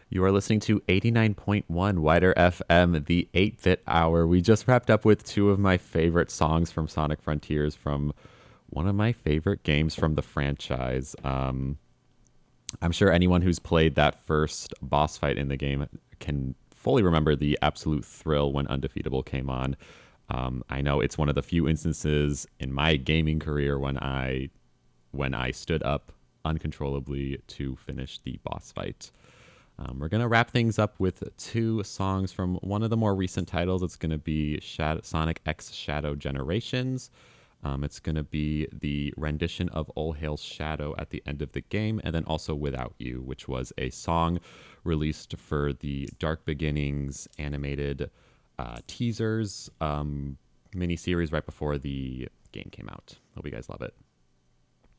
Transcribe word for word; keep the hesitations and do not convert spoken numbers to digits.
You are listening to eighty-nine point one Wider F M, the eight-bit hour. We just wrapped up with two of my favorite songs from Sonic Frontiers from one of my favorite games from the franchise. Um, I'm sure anyone who's played that first boss fight in the game can fully remember the absolute thrill when Undefeatable came on. Um, I know it's one of the few instances in my gaming career when I when I stood up uncontrollably to finish the boss fight. Um, we're going to wrap things up with two songs from one of the more recent titles. It's going to be Shadow, Sonic X Shadow Generations. Um, it's going to be the rendition of All Hail Shadow at the end of the game, and then also Without You, which was a song released for the Dark Beginnings animated uh, teasers um, miniseries right before the game came out. Hope you guys love it.